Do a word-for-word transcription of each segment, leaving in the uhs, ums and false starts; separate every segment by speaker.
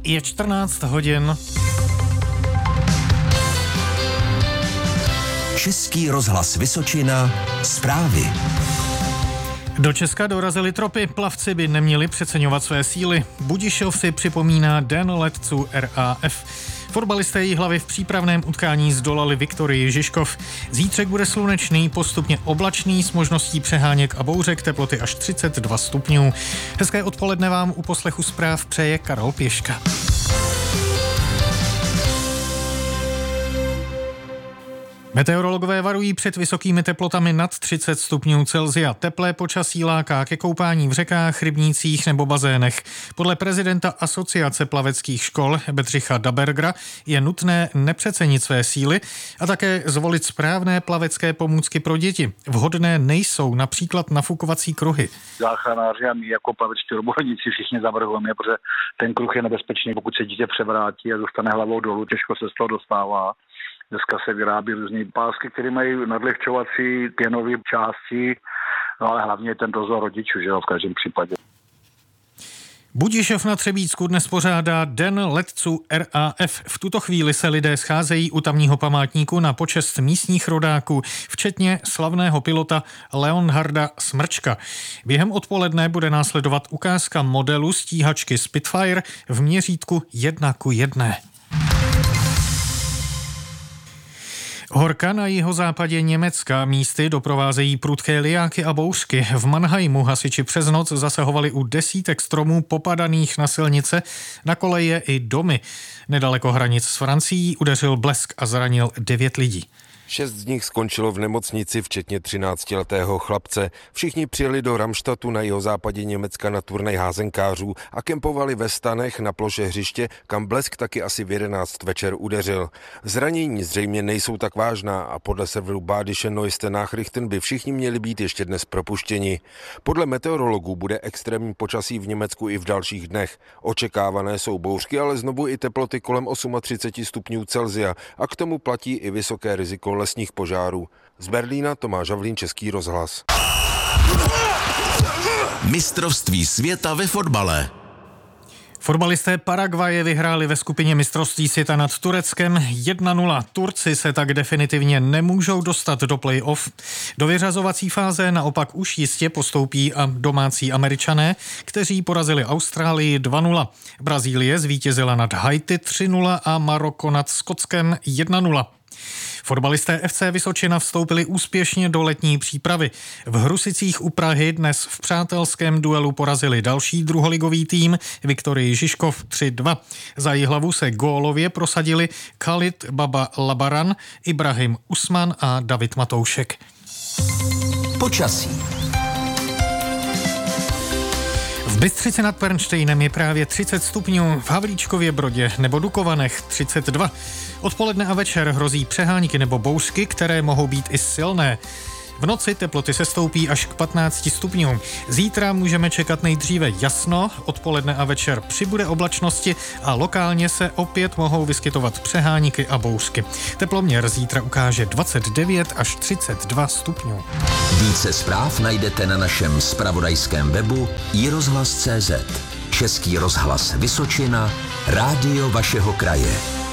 Speaker 1: je čtrnáct hodin.
Speaker 2: Český rozhlas Vysočina, zprávy.
Speaker 1: Do Česka dorazily tropy, plavci by neměli přeceňovat své síly. Budišov si připomíná Den letců R A F. Fotbalisté Jihlavy v přípravném utkání zdolali Viktorii Žižkov. Zítřek bude slunečný, postupně oblačný s možností přeháněk a bouřek, teploty až třicet dva stupňů. Hezké odpoledne vám u poslechu zpráv přeje Karol Pěška. Meteorologové varují před vysokými teplotami nad třicet stupňů Celsia. Teplé počasí láká ke koupání v řekách, rybnících nebo bazénech. Podle prezidenta Asociace plaveckých škol Bedřicha Dabergera je nutné nepřecenit své síly a také zvolit správné plavecké pomůcky pro děti. Vhodné nejsou například nafukovací kruhy.
Speaker 3: Záchranáři a my jako plavečtí odborníci všichni zavrhujeme, protože ten kruh je nebezpečný, pokud se dítě převrátí a zůstane hlavou dolů, těžko se z toho dostává. Dneska se vyrábí různý pásky, které mají nadlehčovací pěnové části, no ale hlavně ten dozor rodičů, že jo, v každém případě.
Speaker 1: Budišov na Třebíčsku dnes pořádá Den letců R A F. V tuto chvíli se lidé scházejí u tamního památníku na počest místních rodáků, včetně slavného pilota Leonharda Smrčka. Během odpoledne bude následovat ukázka modelu stíhačky Spitfire v měřítku jedna ku jedné. Horka na jihozápadě Německa místy doprovázejí prudké lijáky a bouřky. V Mannheimu hasiči přes noc zasahovali u desítek stromů popadaných na silnice, na koleje i domy. Nedaleko hranic s Francií udeřil blesk a zranil devět lidí.
Speaker 4: Šest z nich skončilo v nemocnici, včetně třináctiletého chlapce. Všichni přijeli do Ramštatu na jihozápadě Německa na turnaj házenkářů a kempovali ve stanech na ploše hřiště, kam blesk taky asi v jedenáct večer udeřil. Zranění zřejmě nejsou tak vážná a podle serveru Badische Neueste Nachrichten by všichni měli být ještě dnes propuštěni. Podle meteorologů bude extrémní počasí v Německu i v dalších dnech. Očekávané jsou bouřky, ale znovu i teploty kolem třicet osm stupňů Celsia a k tomu platí i vysoké riziko lesních požárů. Z Berlína Tomáš Havlín, Český rozhlas.
Speaker 2: Mistrovství světa ve fotbale.
Speaker 1: Fotbalisté Paraguaje vyhráli ve skupině mistrovství světa nad Tureckem jedna nula. Turci se tak definitivně nemůžou dostat do play-off. Do vyřazovací fáze naopak už jistě postoupí a domácí Američané, kteří porazili Austrálii dva nula. Brazílie zvítězila nad Haiti tři nula a Maroko nad Skotskem jedna nula. Fotbalisté F C Vysočina vstoupili úspěšně do letní přípravy. V Hrusicích u Prahy dnes v přátelském duelu porazili další druholigový tým Viktorii Žižkov tři dva. Za Jihlavu se gólově prosadili Khalid Baba Labaran, Ibrahim Usman a David Matoušek.
Speaker 2: Počasí.
Speaker 1: V Bystřici nad Pernštejnem je právě třicet stupňů, v Havlíčkově Brodě nebo Dukovanech třicet dva. Odpoledne a večer hrozí přehánky nebo bouřky, které mohou být i silné. V noci teploty se stoupí až k patnácti stupňům. Zítra můžeme čekat nejdříve jasno, odpoledne a večer přibude oblačnosti a lokálně se opět mohou vyskytovat přehánky a bouřky. Teploměr zítra ukáže dvacet devět až třicet dva stupňů.
Speaker 2: Více zpráv najdete na našem zpravodajském webu i rozhlas tečka cé zet. Český rozhlas Vysočina, rádio vašeho kraje.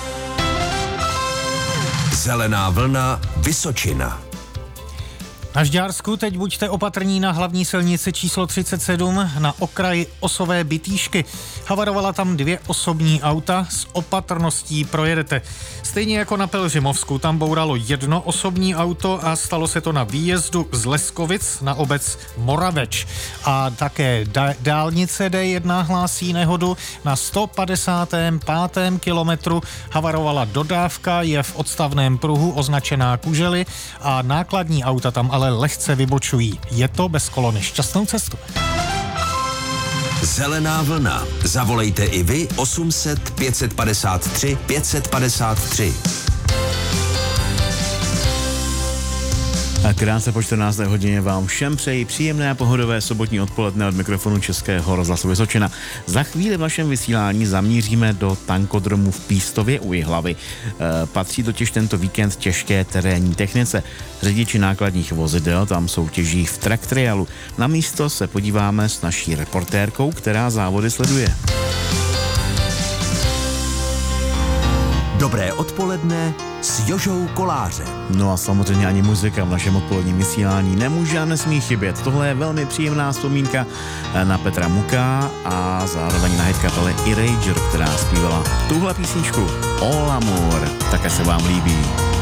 Speaker 2: Zelená vlna Vysočina.
Speaker 1: Na Žďársku teď buďte opatrní na hlavní silnici číslo třicet sedm na okraji Osové Bytýšky. Havarovala tam dvě osobní auta, s opatrností projedete. Stejně jako na Pelřimovsku, tam bouralo jedno osobní auto a stalo se to na výjezdu z Leskovic na obec Moraveč. A také da- dálnice D jedna hlásí nehodu. Na sto padesátém pátém kilometru havarovala dodávka, je v odstavném pruhu označená kužely a nákladní auta tam ale lehce vybočují. Je to bez kolony. Šťastnou cestu.
Speaker 2: Zelená vlna. Zavolejte i vy osm set pět padesát tři pět padesát tři.
Speaker 5: A krátce po čtrnácté hodině vám všem přeji příjemné pohodové sobotní odpoledne od mikrofonu Českého rozhlasu Vysočina. Za chvíli v našem vysílání zamíříme do tankodromu v Pístově u Jihlavy. E, patří totiž tento víkend těžké terénní technice. Řidiči nákladních vozidel tam soutěží v track trialu. Na místo se podíváme s naší reportérkou, která závody sleduje.
Speaker 2: Dobré odpoledne s Jožou Kolářem.
Speaker 5: No a samozřejmě ani muzika v našem odpoledním vysílání nemůže a nesmí chybět. Tohle je velmi příjemná vzpomínka na Petra Muka a zároveň na hit kapely Erasure, která zpívala tuhle písničku All Amour. Také se vám líbí.